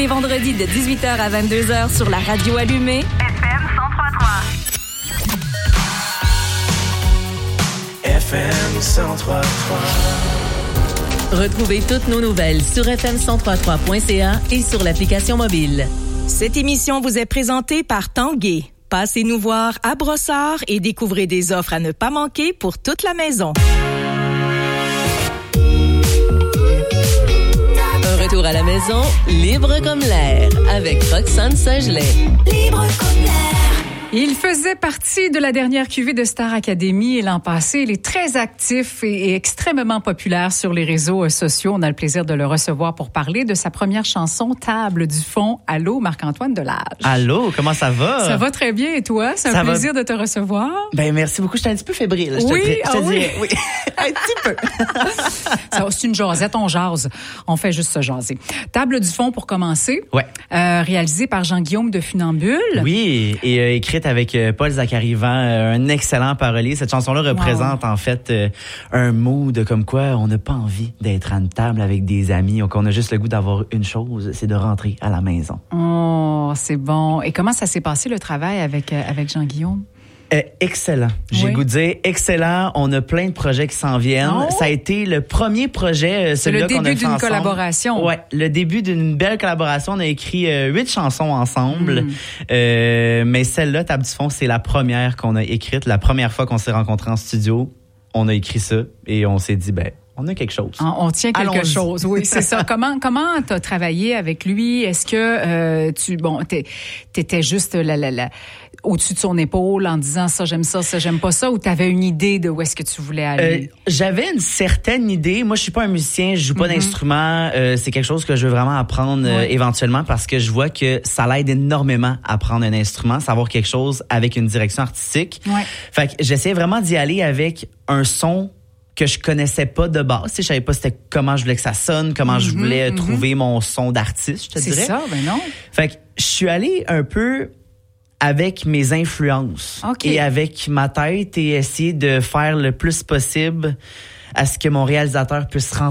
les vendredis de 18h à 22h sur la radio allumée. FM 103.3. FM 103.3. Retrouvez toutes nos nouvelles sur fm1033.ca et sur l'application mobile. Cette émission vous est présentée par Tanguay. Passez nous voir à Brossard et découvrez des offres à ne pas manquer pour toute la maison. Un retour à la maison, libre comme l'air, avec Roxane Saint-Gelais. Libre comme l'air. Il faisait partie de la dernière cuvée de Star Academy l'an passé. Il est très actif et extrêmement populaire sur les réseaux sociaux. On a le plaisir de le recevoir pour parler de sa première chanson, Table du fond. Allô, Marc-Antoine Delage. Allô, comment ça va? Ça va très bien et toi? C'est un plaisir de te recevoir. Ben merci beaucoup. J'étais un petit peu fébrile. Oui, je te dirais. Oui. Un petit peu. C'est une jasette, on jase. On fait juste se jaser. Table du fond pour commencer. Ouais. Réalisé par Jean-Guillaume de Funambule. Oui, et écrite avec Paul Zacharivant, un excellent parolier. Cette chanson-là représente en fait un mood comme quoi on n'a pas envie d'être à une table avec des amis, qu'on a juste le goût d'avoir une chose, c'est de rentrer à la maison. Oh, c'est bon. Et comment ça s'est passé le travail avec Jean-Guillaume? Excellent. J'ai le goût de dire excellent. On a plein de projets qui s'en viennent. Oh. Ça a été le premier projet, celui-là qu'on a fait ensemble. Le début d'une collaboration. Ouais, le début d'une belle collaboration. On a écrit 8 chansons ensemble. Mais celle-là, Table du fond, c'est la première qu'on a écrite. La première fois qu'on s'est rencontrés en studio, on a écrit ça et on s'est dit, on a quelque chose. On tient quelque chose, oui, c'est ça. Comment t'as travaillé avec lui? Est-ce que t'étais juste au-dessus de son épaule en disant ça j'aime ça j'aime pas ça, ou t'avais une idée de où est-ce que tu voulais aller? J'avais une certaine idée. Moi, je suis pas un musicien, je joue pas d'instrument. C'est quelque chose que je veux vraiment apprendre éventuellement parce que je vois que ça l'aide énormément à apprendre un instrument, savoir quelque chose avec une direction artistique. Ouais. Fait que j'essayais vraiment d'y aller avec un son que je connaissais pas de base. Je savais pas comment je voulais que ça sonne, comment je voulais trouver mon son d'artiste, je te dirais. C'est ça, non. Fait que je suis allé un peu avec mes influences et avec ma tête et essayer de faire le plus possible à ce que mon réalisateur puisse rentrer